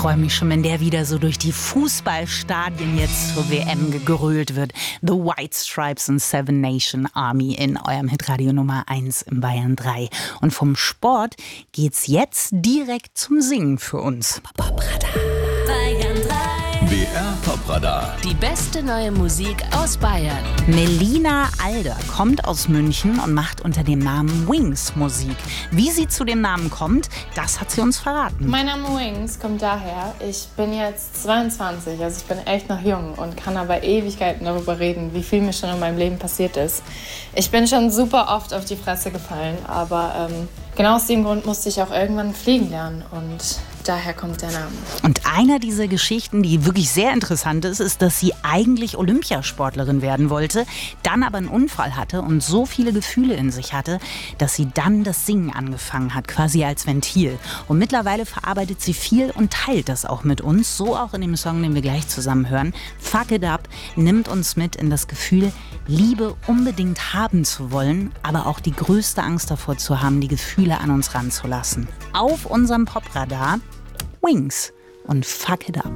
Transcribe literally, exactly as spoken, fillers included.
freue mich schon, wenn der wieder so durch die Fußballstadien jetzt zur W M gegrölt wird. The White Stripes and Seven Nation Army in eurem Hitradio Nummer eins im Bayern drei. Und vom Sport geht's jetzt direkt zum Singen für uns. Bayern drei. B R Popradar. Die beste neue Musik aus Bayern. Melina Alder kommt aus München und macht unter dem Namen Wings Musik. Wie sie zu dem Namen kommt, das hat sie uns verraten. Mein Name Wings kommt daher, ich bin jetzt zweiundzwanzig, also ich bin echt noch jung und kann aber Ewigkeiten darüber reden, wie viel mir schon in meinem Leben passiert ist. Ich bin schon super oft auf die Fresse gefallen, aber ähm, genau aus dem Grund musste ich auch irgendwann fliegen lernen und daher kommt der Name. Und einer dieser Geschichten, die wirklich sehr interessant ist, ist, dass sie eigentlich Olympiasportlerin werden wollte, dann aber einen Unfall hatte und so viele Gefühle in sich hatte, dass sie dann das Singen angefangen hat, quasi als Ventil. Und mittlerweile verarbeitet sie viel und teilt das auch mit uns, so auch in dem Song, den wir gleich zusammen hören. Fuck It Up nimmt uns mit in das Gefühl, Liebe unbedingt haben zu wollen, aber auch die größte Angst davor zu haben, die Gefühle an uns ranzulassen. Auf unserem Popradar Wings und Fuck It Up.